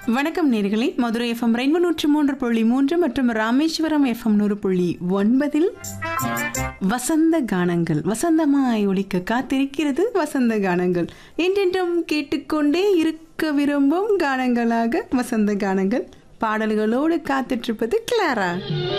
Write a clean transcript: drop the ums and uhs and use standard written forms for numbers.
வணக்கம் நேர்களே, Madurai FM rainbow 103.3 மற்றும் ராமேஸ்வரம் எஃப்எம் 100.9 வசந்த கானங்கள் வசந்தமாய் ஒலிக்க காத்திருக்கிறது. வசந்த கானங்கள் என்றென்றும் கேட்டுக்கொண்டே இருக்க விரும்பும் கானங்களாக வசந்த கானங்கள் பாடல்களோடு காத்துட்ருப்பது கிளாரா.